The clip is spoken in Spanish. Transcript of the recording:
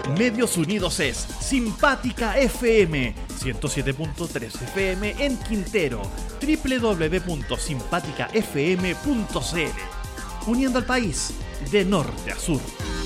Medios Unidos es Simpática FM, 107.3 FM en Quintero, www.simpaticafm.cl, uniendo al país de norte a sur.